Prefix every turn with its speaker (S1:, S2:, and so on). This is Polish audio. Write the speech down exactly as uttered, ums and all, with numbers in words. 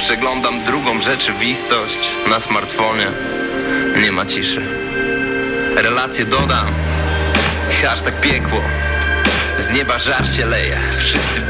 S1: Przeglądam drugą rzeczywistość na smartfonie. Nie ma ciszy. Relacje dodam. Hashtag piekło. Z nieba żar się leje. Wszyscy